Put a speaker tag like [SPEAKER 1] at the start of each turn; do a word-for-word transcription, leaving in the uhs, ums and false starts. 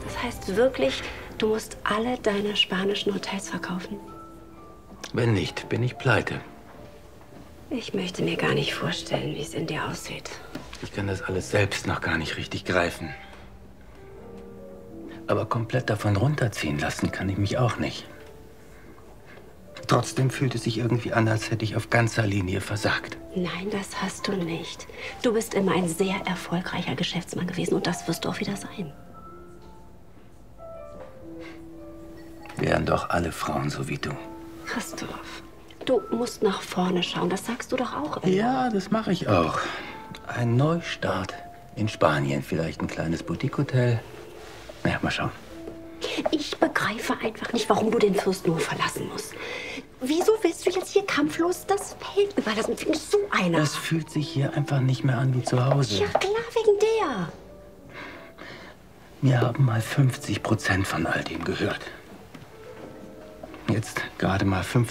[SPEAKER 1] Das heißt wirklich, du musst alle deine spanischen Hotels verkaufen?
[SPEAKER 2] Wenn nicht, bin ich pleite.
[SPEAKER 1] Ich möchte mir gar nicht vorstellen, wie es in dir aussieht.
[SPEAKER 2] Ich kann das alles selbst noch gar nicht richtig greifen. Aber komplett davon runterziehen lassen kann ich mich auch nicht. Trotzdem fühlt es sich irgendwie an, als hätte ich auf ganzer Linie versagt.
[SPEAKER 1] Nein, das hast du nicht. Du bist immer ein sehr erfolgreicher Geschäftsmann gewesen und das wirst du auch wieder sein.
[SPEAKER 2] Wären doch alle Frauen so wie du.
[SPEAKER 1] Christoph, du musst nach vorne schauen, das sagst du doch auch immer.
[SPEAKER 2] Ja, das mache ich auch. Ein Neustart in Spanien, vielleicht ein kleines Boutique-Hotel. Na ja, mal schauen.
[SPEAKER 1] Ich begreife einfach nicht, warum du den Fürstenhof verlassen musst. Wieso willst du jetzt hier kampflos das Feld überlassen? Bin ich so einer?
[SPEAKER 2] Das fühlt sich hier einfach nicht mehr an wie zu Hause.
[SPEAKER 1] Ja, klar, wegen der.
[SPEAKER 2] Mir haben mal fünfzig Prozent von all dem gehört. Jetzt gerade mal fünfzig.